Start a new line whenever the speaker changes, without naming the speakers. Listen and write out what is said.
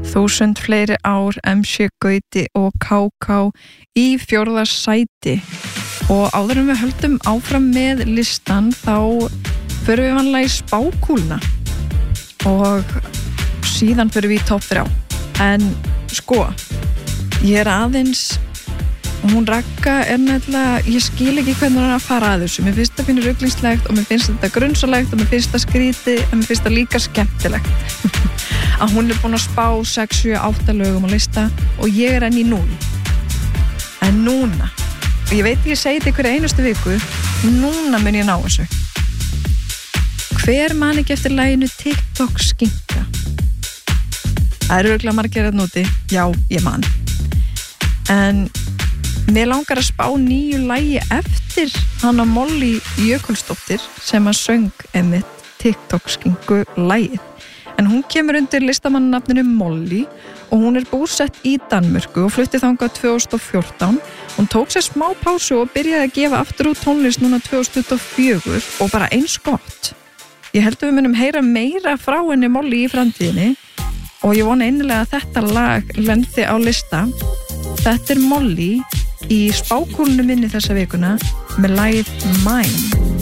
1000 fleiri ár, MC Gauti og KK í 4. sæti. Og áður en við höldum áfram með listan þá förum við vanlega í spákúluna og síðan förum við í topp 3. En sko, ég aðeins, hún Ragga nefnilega, ég skil ekki hvernig hún að fara að þessu. Mér finnst það pínu ruglingslegt og mér finnst þetta grunnsalegt og mér finnst það skrítið en mér finnst það líka skemmtilegt. Að hún búin að spá 6, 7, 8 lögum á lista og ég enn í 0. En núna, og ég veit ég segi þetta ykkur einustu viku, núna mun ég ná þessu. Hver man ekki eftir laginu TikTok skinka? Það örugglega margir að núti, já, ég man. En mér langar að spá nýju lagi eftir hana Molly Jökulsdóttir sem að söng einmitt TikTok skingu lagið. En hún kemur undir listamannanafninu Molly og hún búsett í Danmörku og flutti þangað 2014. Hún tók sér smá pásu og byrjaði að gefa aftur út tónlist núna 2024 og bara eins gott. Ég held að við munum heyra meira frá henni Molly í framtíðinni og ég vona innilega að þetta lag lendi á lista. Þetta Molly í spákúlunum minni þessa vikuna með lagið Mine.